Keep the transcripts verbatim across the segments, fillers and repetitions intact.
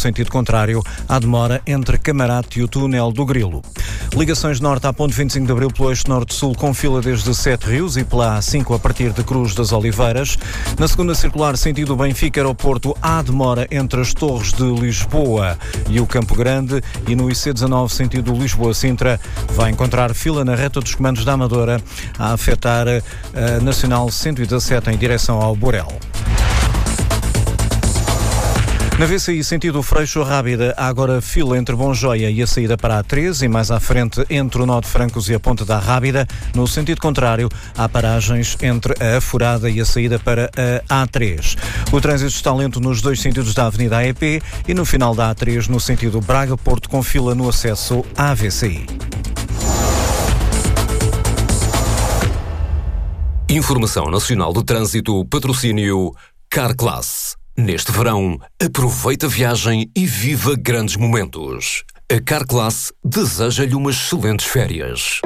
sentido contrário à demora entre Camarate e o túnel do Grilo. Ligações norte à ponte vinte e cinco de Abril pelo eixo norte-sul com fila desde Sete Rios e pela A cinco a partir de Cruz das Oliveiras. Na segunda circular, sentido Benfica-Aeroporto, há demora entre as Torres de Lisboa e o Campo Grande, e no I C dezanove, sentido Lisboa-Sintra, vai encontrar fila na reta dos comandos da Amadora a afetar a Nacional cento e dezassete em direção ao Borel. Na V C I, sentido Freixo-Rábida, há agora fila entre Bonjoia e a saída para a A treze e mais à frente entre o nó de Francos e a Ponte da Rábida. No sentido contrário, há paragens entre a Afurada e a saída para a A três. O trânsito está lento nos dois sentidos da Avenida A E P e no final da A três no sentido Braga-Porto com fila no acesso à V C I. Informação Nacional do Trânsito, patrocínio Carclass. Neste verão, aproveita a viagem e viva grandes momentos. A Carclass deseja-lhe umas excelentes férias.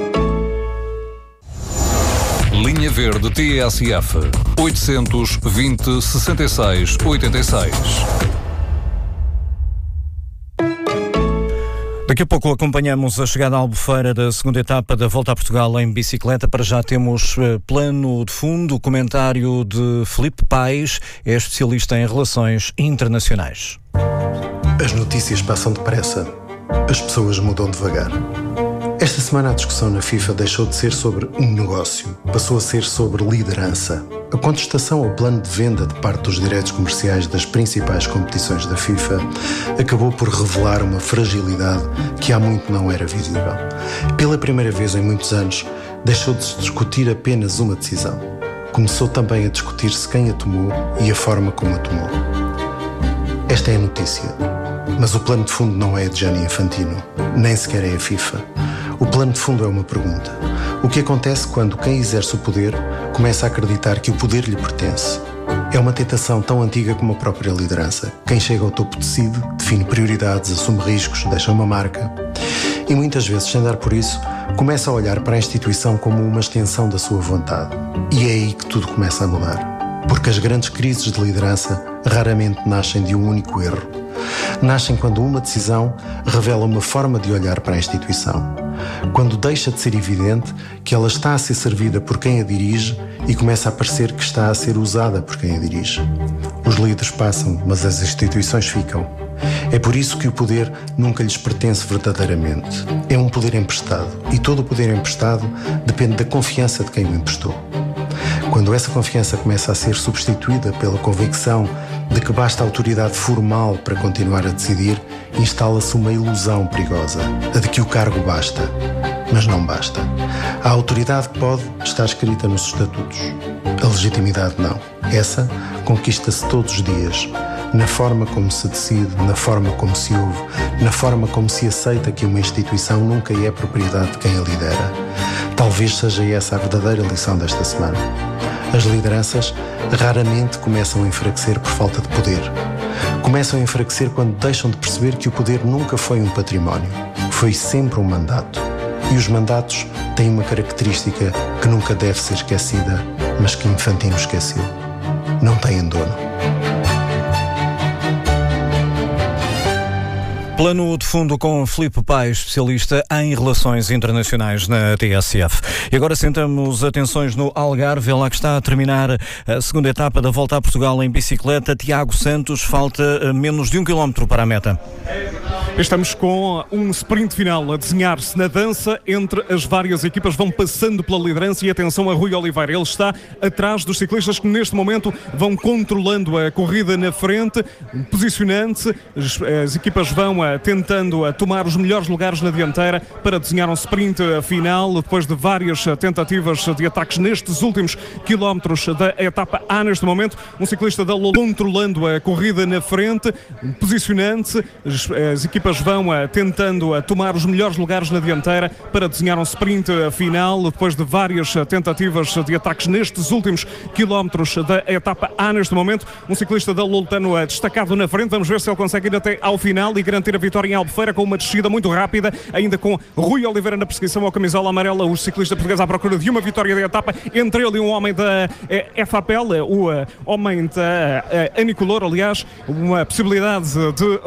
Linha Verde T S F oitocentos, vinte, sessenta e seis, oitenta e seis. Daqui a pouco acompanhamos a chegada à Albufeira da segunda etapa da Volta a Portugal em bicicleta. Para já temos uh, plano de fundo, comentário de Filipe Paes, é especialista em relações internacionais. As notícias passam depressa, as pessoas mudam devagar. Esta semana a discussão na FIFA deixou de ser sobre um negócio, passou a ser sobre liderança. A contestação ao plano de venda de parte dos direitos comerciais das principais competições da FIFA acabou por revelar uma fragilidade que há muito não era visível. Pela primeira vez em muitos anos, deixou de se discutir apenas uma decisão. Começou também a discutir-se quem a tomou e a forma como a tomou. Esta é a notícia, mas o plano de fundo não é de Gianni Infantino, nem sequer é a FIFA. O plano de fundo é uma pergunta. O que acontece quando quem exerce o poder começa a acreditar que o poder lhe pertence? É uma tentação tão antiga como a própria liderança. Quem chega ao topo decide, define prioridades, assume riscos, deixa uma marca. E muitas vezes, sem dar por isso, começa a olhar para a instituição como uma extensão da sua vontade. E é aí que tudo começa a mudar. Porque as grandes crises de liderança raramente nascem de um único erro. Nascem quando uma decisão revela uma forma de olhar para a instituição. Quando deixa de ser evidente que ela está a ser servida por quem a dirige e começa a parecer que está a ser usada por quem a dirige. Os líderes passam, mas as instituições ficam. É por isso que o poder nunca lhes pertence verdadeiramente. É um poder emprestado, e todo o poder emprestado depende da confiança de quem o emprestou. Quando essa confiança começa a ser substituída pela convicção de que basta autoridade formal para continuar a decidir, instala-se uma ilusão perigosa, a de que o cargo basta. Mas não basta. A autoridade que pode está escrita nos estatutos. A legitimidade não. Essa conquista-se todos os dias, na forma como se decide, na forma como se ouve, na forma como se aceita que uma instituição nunca é propriedade de quem a lidera. Talvez seja essa a verdadeira lição desta semana. As lideranças raramente começam a enfraquecer por falta de poder. Começam a enfraquecer quando deixam de perceber que o poder nunca foi um património, foi sempre um mandato. E os mandatos têm uma característica que nunca deve ser esquecida, mas que Infantino esqueceu. Não têm dono. Plano de fundo com Filipe Paes, especialista em relações internacionais na T S F. E agora sentamos atenções no Algarve, é lá que está a terminar a segunda etapa da Volta a Portugal em bicicleta. Tiago Santos, falta menos de um quilómetro para a meta. Estamos com um sprint final a desenhar-se na dança entre as várias equipas, vão passando pela liderança e atenção a Rui Oliveira. Ele está atrás dos ciclistas que neste momento vão controlando a corrida na frente, posicionando-se. As, as equipas vão a, tentando a tomar os melhores lugares na dianteira para desenhar um sprint final depois de várias tentativas de ataques nestes últimos quilómetros da etapa A. Neste momento, um ciclista da Lolo controlando a corrida na frente, posicionando-se. As, as equipas vão a, tentando a tomar os melhores lugares na dianteira para desenhar um sprint final depois de várias tentativas de ataques nestes últimos quilómetros da etapa A. Neste momento, um ciclista da Loltano destacado na frente. Vamos ver se ele consegue ir até ao final e garantir a vitória em Albufeira com uma descida muito rápida, ainda com Rui Oliveira na perseguição ao camisola amarela. O ciclista português à procura de uma vitória da etapa, entre ele e um homem da F A P E L, o homem da Anicolor, aliás, uma possibilidade de